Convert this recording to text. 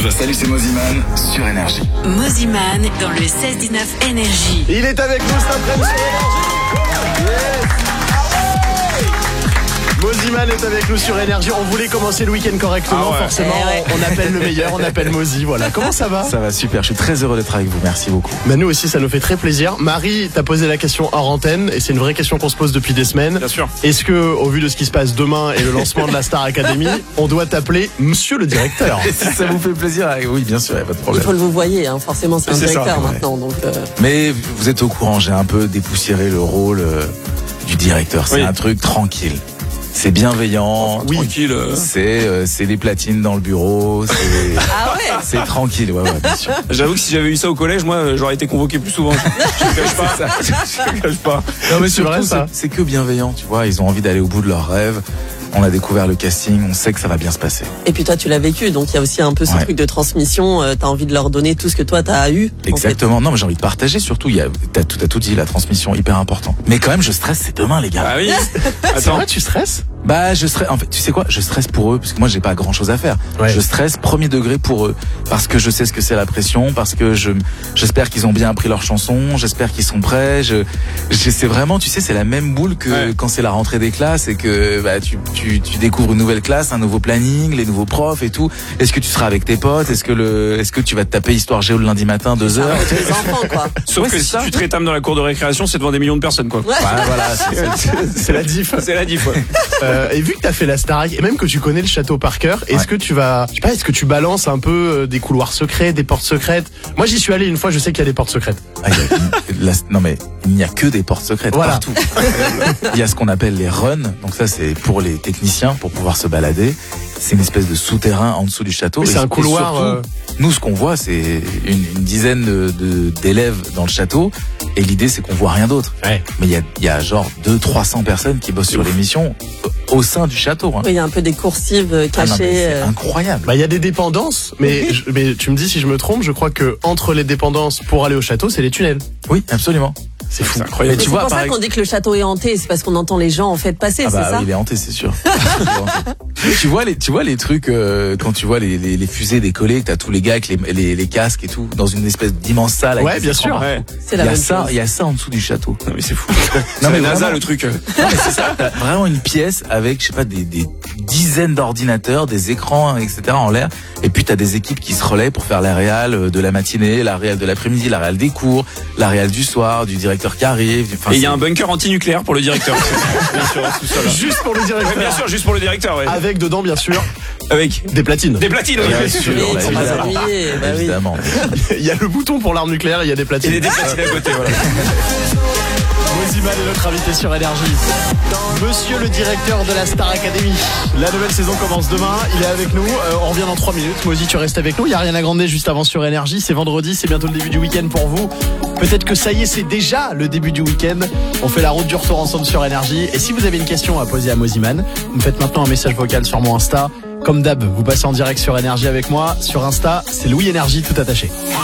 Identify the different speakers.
Speaker 1: Love. Salut, c'est Moziman sur Énergie.
Speaker 2: Moziman dans le 16-19 Énergie.
Speaker 3: Il est avec nous cet après-midi sur Énergie. Yes. Moziman est avec nous sur Énergie. On voulait commencer le week-end correctement, forcément. On appelle le meilleur, on appelle Mozi. Voilà. Comment ça va ?
Speaker 4: Ça va super, je suis très heureux d'être avec vous, merci beaucoup.
Speaker 3: Bah nous aussi, ça nous fait très plaisir. Marie t'a posé la question hors antenne et c'est une vraie question qu'on se pose depuis des semaines.
Speaker 5: Bien sûr.
Speaker 3: Est-ce que, au vu de ce qui se passe demain et le lancement de la Star Academy, on doit t'appeler Monsieur le directeur ?
Speaker 4: Si ça vous fait plaisir, oui bien sûr, il n'y a pas de
Speaker 6: Il
Speaker 4: problème.
Speaker 6: faut le vous voyez, hein, forcément c'est un directeur maintenant. Donc,
Speaker 4: Mais vous êtes au courant, j'ai un peu dépoussiéré le rôle du directeur, c'est un truc tranquille. C'est bienveillant,
Speaker 5: tranquille.
Speaker 4: C'est les platines dans le bureau, c'est tranquille, ouais, bien sûr.
Speaker 5: J'avoue que si j'avais eu ça au collège, moi, j'aurais été convoqué plus souvent. Je ne cache pas.
Speaker 4: Non mais
Speaker 3: c'est vrai ça.
Speaker 4: C'est que bienveillant, tu vois. Ils ont envie d'aller au bout de leurs rêves. On a découvert le casting, on sait que ça va bien se passer.
Speaker 6: Et puis toi, tu l'as vécu, donc il y a aussi un peu ce truc de transmission. T'as envie de leur donner tout ce que toi t'as eu.
Speaker 4: Exactement. Non, mais j'ai envie de partager. Surtout, t'as tout dit, la transmission hyper important. Mais quand même, je stresse. C'est demain, les gars.
Speaker 5: Ah oui.
Speaker 3: C'est vrai, tu stresses ?
Speaker 4: Bah, je stresse. En fait, tu sais quoi ? Je stresse pour eux parce que moi, j'ai pas grand chose à faire.
Speaker 3: Ouais.
Speaker 4: Je stresse premier degré pour eux parce que je sais ce que c'est la pression, parce que j'espère qu'ils ont bien appris leur chanson, j'espère qu'ils sont prêts. C'est vraiment, tu sais, c'est la même boule que quand c'est la rentrée des classes et que bah tu découvres une nouvelle classe, un nouveau planning, les nouveaux profs et tout. Est-ce que tu seras avec tes potes ? Est-ce que tu vas te taper Histoire Géo le lundi matin 2 heures ?
Speaker 6: Les enfants, quoi.
Speaker 5: Sauf que si tu te rétames dans la cour de récréation, c'est devant des millions de personnes, quoi.
Speaker 6: Ouais.
Speaker 4: Voilà,
Speaker 3: c'est la diff.
Speaker 5: C'est la diff, ouais.
Speaker 3: Et vu que t'as fait la Starac et même que tu connais le château par cœur, est-ce que tu vas, je sais pas, est-ce que tu balances un peu des couloirs secrets, des portes secrètes ? Moi, j'y suis allé une fois, je sais qu'il y a des portes secrètes.
Speaker 4: Non mais il n'y a que des portes secrètes partout. Il y a ce qu'on appelle les runs, donc ça c'est pour les techniciens pour pouvoir se balader. C'est une espèce de souterrain en dessous du château.
Speaker 3: Oui, c'est un couloir.
Speaker 4: Surtout, nous, ce qu'on voit, c'est une dizaine d'élèves dans le château. Et l'idée, c'est qu'on voit rien d'autre. Ouais. Mais il y a genre 200-300 personnes qui bossent sur l'émission au sein du château. Hein.
Speaker 6: Oui, il y a un peu des coursives cachées.
Speaker 4: C'est incroyable.
Speaker 3: Bah, il y a des dépendances, mais tu me dis si je me trompe, je crois que entre les dépendances pour aller au château, c'est les tunnels.
Speaker 4: Oui, absolument.
Speaker 3: C'est fou.
Speaker 5: Incroyable.
Speaker 6: C'est pour ça qu'on dit que le château est hanté, c'est parce qu'on entend les gens en fait passer, c'est ça ?
Speaker 4: Oui, il est hanté, c'est sûr. Tu vois les trucs quand tu vois les fusées décoller, que t'as tous les gars avec les casques et tout dans une espèce d'immense salle. Avec
Speaker 3: bien sûr.
Speaker 5: Ouais.
Speaker 6: C'est la même chose.
Speaker 4: Il y a ça en dessous du château.
Speaker 5: Non mais c'est fou.
Speaker 4: Non mais
Speaker 5: NASA
Speaker 4: vraiment,
Speaker 5: le truc.
Speaker 4: Non mais c'est ça. T'as vraiment une pièce avec je sais pas des dizaines d'ordinateurs, des écrans, etc. en l'air. Et puis t'as des équipes qui se relaient pour faire la réal de la matinée, la réal de l'après-midi, la réal des cours, la réal du soir, du directeur qui arrive.
Speaker 5: Et il y a un bunker anti-nucléaire pour le directeur. Bien sûr, tout ça, là.
Speaker 3: Juste pour le directeur.
Speaker 5: Ouais, bien sûr, juste pour le directeur. Ouais.
Speaker 3: Avec dedans, bien sûr,
Speaker 5: avec
Speaker 3: des platines.
Speaker 5: Des platines, oui.
Speaker 4: Bien sûr,
Speaker 6: Oui, pour pas s'ennuyer, bah oui.
Speaker 4: évidemment.
Speaker 3: Il y a le bouton pour l'arme nucléaire, il y a des platines.
Speaker 5: Et des platines à côté, voilà.
Speaker 3: Moziman est notre invité sur Énergie. Monsieur le directeur de la Star Academy. La nouvelle saison commence demain, il est avec nous. On revient dans 3 minutes. Mozi, tu restes avec nous. Il n'y a rien à grandir juste avant sur Énergie. C'est vendredi, c'est bientôt le début du week-end pour vous. Peut-être que ça y est, c'est déjà le début du week-end. On fait la route du retour ensemble sur Énergie. Et si vous avez une question à poser à Moziman, vous me faites maintenant un message vocal sur mon Insta. Comme d'hab, vous passez en direct sur Énergie avec moi. Sur Insta, c'est Louis Énergie tout attaché.